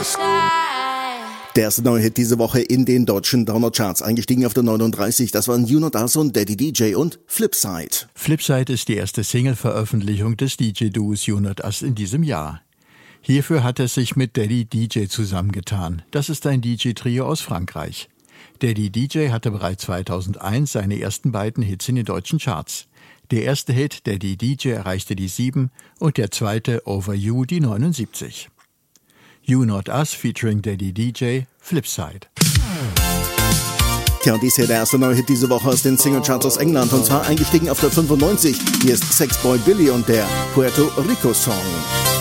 Der erste neue Hit diese Woche in den deutschen Download-Charts. Eingestiegen auf der 39, das waren You Not Us und Daddy DJ und Flipside. Flipside ist die erste Single-Veröffentlichung des DJ-Duos You Not Us in diesem Jahr. Hierfür hat er sich mit Daddy DJ zusammengetan. Das ist ein DJ-Trio aus Frankreich. Daddy DJ hatte bereits 2001 seine ersten beiden Hits in den deutschen Charts. Der erste Hit, Daddy DJ, erreichte die 7 und der zweite, Over You, die 79. You Not Us featuring Daddy DJ, Flipside. Tja, und dies hier der erste neue Hit diese Woche aus den Singlecharts aus England, und zwar eingestiegen auf der 95. Hier ist Sexboy Billy und der Puerto Rico Song.